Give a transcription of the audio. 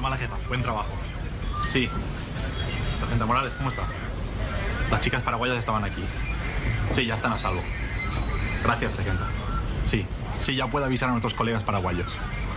llama a la jefa. Buen trabajo. Sí. Sargento Morales, ¿cómo está? Las chicas paraguayas estaban aquí. Sí, ya están a salvo. Gracias, sargento. Sí, ya puede avisar a nuestros colegas paraguayos.